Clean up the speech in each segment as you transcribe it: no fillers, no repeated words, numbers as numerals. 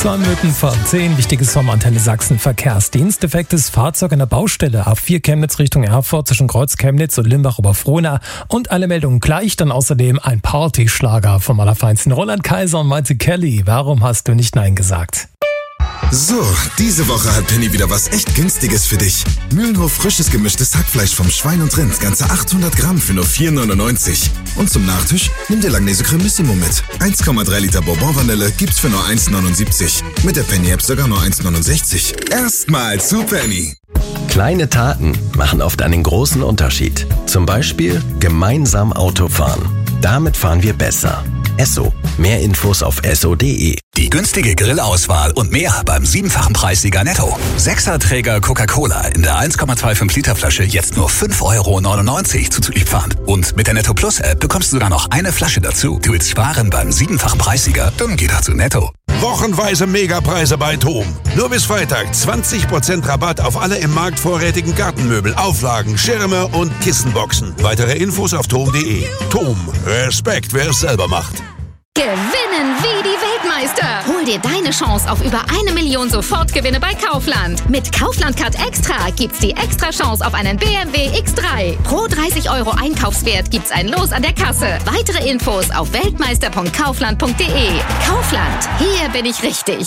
2 Minuten vor 10. Wichtiges vom Antenne Sachsen Verkehrsdienst. Defektes Fahrzeug an der Baustelle. A4 Chemnitz Richtung Erfurt zwischen Kreuz Chemnitz und Limbach-Oberfrohna. Und alle Meldungen gleich. Dann außerdem ein Partyschlager vom Allerfeinsten. Roland Kaiser und Malte Kelly. Warum hast du nicht Nein gesagt? So, diese Woche hat Penny wieder was echt Günstiges für dich. Mühlenhof frisches gemischtes Hackfleisch vom Schwein und Rind, ganze 800 Gramm für nur 4,99. Und zum Nachtisch nimm dir Langnese Cremissimo mit. 1,3 Liter Bourbon-Vanille gibt's für nur 1,79. Mit der Penny-App sogar nur 1,69. Erstmal zu Penny. Kleine Taten machen oft einen großen Unterschied. Zum Beispiel gemeinsam Auto fahren. Damit fahren wir besser. Esso. Mehr Infos auf esso.de. Die günstige Grillauswahl und mehr beim 7-fachen Preissieger Netto. 6er-Träger Coca-Cola in der 1,25 Liter Flasche jetzt nur 5,99 € zuzüglich Pfand. Und mit der Netto Plus App bekommst du sogar noch eine Flasche dazu. Du willst sparen beim 7-fachen Preissieger? Dann geh doch zu Netto. Wochenweise Megapreise bei TOM. Nur bis Freitag 20% Rabatt auf alle im Markt vorrätigen Gartenmöbel, Auflagen, Schirme und Kissenboxen. Weitere Infos auf tom.de. TOM. Respekt, wer es selber macht. Gewinnen wie die Weltmeister. Hol dir deine Chance auf über 1 Million Sofortgewinne bei Kaufland. Mit Kaufland Card Extra gibt's die extra Chance auf einen BMW X3. Pro 30 € Einkaufswert gibt's ein Los an der Kasse. Weitere Infos auf weltmeister.kaufland.de. Kaufland, hier bin ich richtig.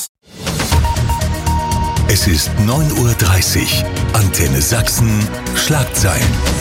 Es ist 9:30 Uhr. Antenne Sachsen. Schlagzeilen.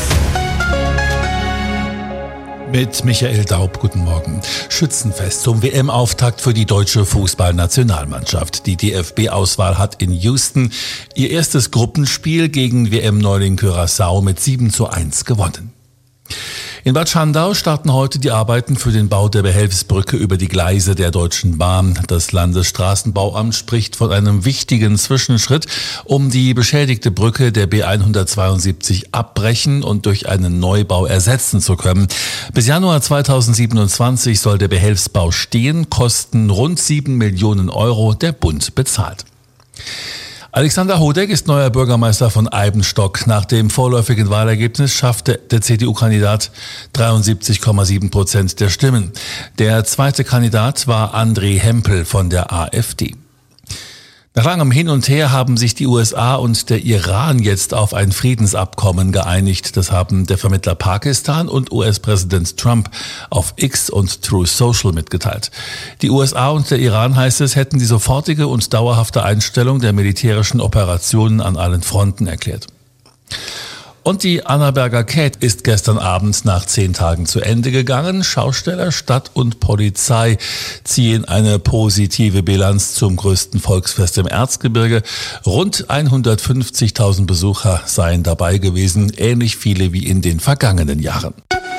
Mit Michael Daub, guten Morgen. Schützenfest zum WM-Auftakt für die deutsche Fußballnationalmannschaft. Die DFB-Auswahl hat in Houston ihr erstes Gruppenspiel gegen WM-Neuling Curaçao mit 7:1 gewonnen. In Bad Schandau starten heute die Arbeiten für den Bau der Behelfsbrücke über die Gleise der Deutschen Bahn. Das Landesstraßenbauamt spricht von einem wichtigen Zwischenschritt, um die beschädigte Brücke der B172 abbrechen und durch einen Neubau ersetzen zu können. Bis Januar 2027 soll der Behelfsbau stehen, Kosten rund 7 Millionen €, der Bund bezahlt. Alexander Hodeck ist neuer Bürgermeister von Eibenstock. Nach dem vorläufigen Wahlergebnis schaffte der CDU-Kandidat 73,7% der Stimmen. Der zweite Kandidat war André Hempel von der AfD. Nach langem Hin und Her haben sich die USA und der Iran jetzt auf ein Friedensabkommen geeinigt. Das haben der Vermittler Pakistan und US-Präsident Trump auf X und Truth Social mitgeteilt. Die USA und der Iran, heißt es, hätten die sofortige und dauerhafte Einstellung der militärischen Operationen an allen Fronten erklärt. Und die Annaberger Cat ist gestern Abend nach 10 Tagen zu Ende gegangen. Schausteller, Stadt und Polizei ziehen eine positive Bilanz zum größten Volksfest im Erzgebirge. Rund 150.000 Besucher seien dabei gewesen, ähnlich viele wie in den vergangenen Jahren.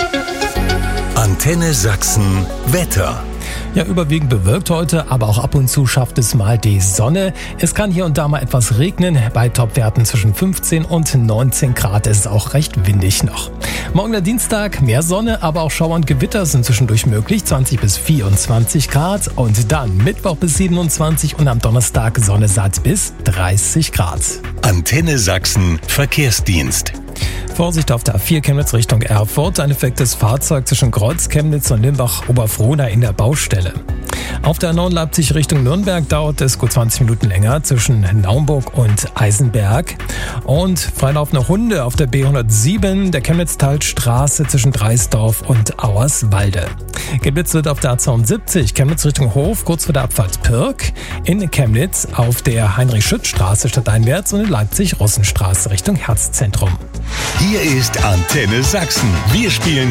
Antenne Sachsen Wetter. Ja, überwiegend bewölkt heute, aber auch ab und zu schafft es mal die Sonne. Es kann hier und da mal etwas regnen. Bei Topwerten zwischen 15 und 19 Grad ist es auch recht windig noch. Morgen der Dienstag, mehr Sonne, aber auch Schauer und Gewitter sind zwischendurch möglich. 20 bis 24 Grad. Und dann Mittwoch bis 27 und am Donnerstag Sonne satt bis 30 Grad. Antenne Sachsen Verkehrsdienst. Vorsicht auf der A4 Chemnitz Richtung Erfurt. Ein defektes Fahrzeug zwischen Kreuz Chemnitz und Limbach-Oberfrohna in der Baustelle. Auf der A9 Leipzig Richtung Nürnberg dauert es gut 20 Minuten länger zwischen Naumburg und Eisenberg. Und freilaufende Hunde auf der B107 der Chemnitz-Talstraße zwischen Dreisdorf und Auerswalde. Geblitzt wird auf der A72 Chemnitz Richtung Hof kurz vor der Abfahrt Pirk. In Chemnitz auf der Heinrich-Schütz-Straße stadteinwärts und in Leipzig Russenstraße Richtung Herzzentrum. Hier ist Antenne Sachsen. Wir spielen